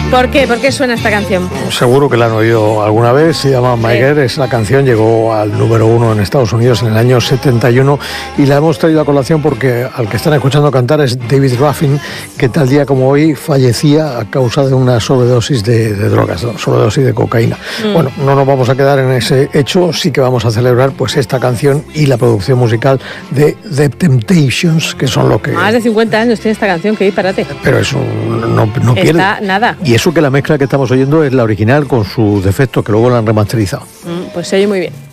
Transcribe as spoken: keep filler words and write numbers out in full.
¿Por qué? ¿Por qué suena esta canción? Seguro que la han oído alguna vez, se llama My Girl, es la canción, llegó al número uno en Estados Unidos en el año setenta y uno y la hemos traído a colación porque al que están escuchando cantar es David Ruffin, que tal día como hoy fallecía a causa de una sobredosis de, de drogas, ¿no? Sobredosis de cocaína. Mm. Bueno, no nos vamos a quedar en ese hecho, sí que vamos a celebrar pues esta canción y la producción musical de The Temptations, que son lo que... Más de cincuenta años tiene esta canción, que disparate. Pero eso no, no pierde. Está nada. Y eso que la mezcla que estamos oyendo es la original con sus defectos, que luego la han remasterizado. Mm, pues se oye muy bien.